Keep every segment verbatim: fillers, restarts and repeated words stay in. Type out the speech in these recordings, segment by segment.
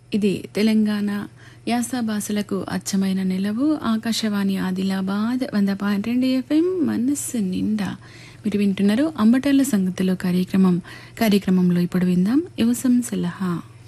ఇది తెలంగాణ యాస భాషలకు అచ్చమైన నిలవు ఆకాశవాణి ఆదిలాబాద్ వంద పాయింట్ రెండు ఎఫ్ఎం మనస్సు నిండా. మీరు వింటున్నారు అంబటర్ల సంగతిలో కార్యక్రమం. కార్యక్రమంలో ఇప్పుడు విందాం యువసం సలహా.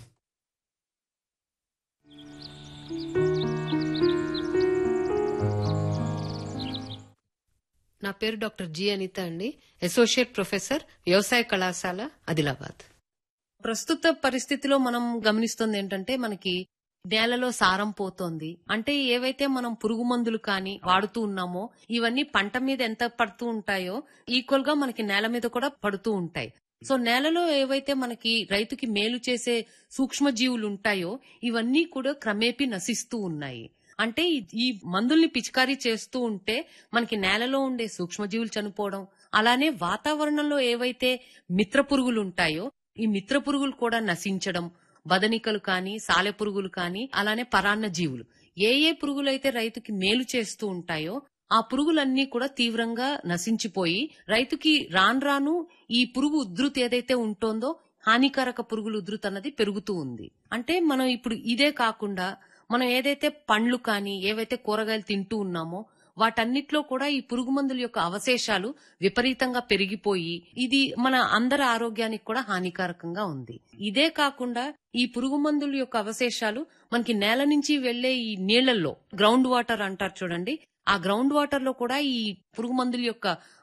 నా పేరు డాక్టర్ జి అనిత అండి, అసోసియేట్ ప్రొఫెసర్ వ్యవసాయ కళాశాల ఆదిలాబాద్. ప్రస్తుత పరిస్థితిలో మనం గమనిస్తుంది ఏంటంటే మనకి నేలలో సారం పోతోంది. అంటే ఏవైతే మనం పురుగు మందులు కానీ వాడుతూ ఉన్నామో ఇవన్నీ పంట మీద ఎంత పడుతూ ఉంటాయో ఈక్వల్ గా మనకి నేల మీద కూడా పడుతూ ఉంటాయి. సో నేలలో ఏవైతే మనకి రైతుకి మేలు చేసే సూక్ష్మ జీవులు ఉంటాయో ఇవన్నీ కూడా క్రమేపీ నశిస్తూ ఉన్నాయి. అంటే ఈ మందుల్ని పిచికారీ చేస్తూ ఉంటే మనకి నేలలో ఉండే సూక్ష్మజీవులు చనిపోవడం, అలానే వాతావరణంలో ఏవైతే మిత్ర పురుగులు ఉంటాయో ఈ మిత్ర పురుగులు కూడా నశించడం, బదనికలు కానీ సాలె పురుగులు కానీ అలానే పరాన్న జీవులు ఏ ఏ పురుగులు అయితే రైతుకి మేలు చేస్తూ ఉంటాయో ఆ పురుగులన్నీ కూడా తీవ్రంగా నశించిపోయి రైతుకి రాను రాను ఈ పురుగు ఉధృతి ఏదైతే ఉంటోందో హానికారక పురుగుల ఉధృతి అన్నది పెరుగుతూ ఉంది. అంటే మనం ఇప్పుడు ఇదే కాకుండా మనం ఏదైతే పండ్లు కానీ ఏవైతే కూరగాయలు తింటూ ఉన్నామో వాటన్నిటిలో కూడా ఈ పురుగు మందుల యొక్క అవశేషాలు విపరీతంగా పెరిగిపోయి ఇది మన అందరి ఆరోగ్యానికి కూడా హానికారకంగా ఉంది. ఇదే కాకుండా ఈ పురుగు మందుల యొక్క అవశేషాలు మనకి నేల నుంచి వెళ్లే ఈ నీళ్లలో గ్రౌండ్ వాటర్ అంటారు చూడండి, ఆ గ్రౌండ్ వాటర్ లో కూడా ఈ పురుగు మందుల యొక్క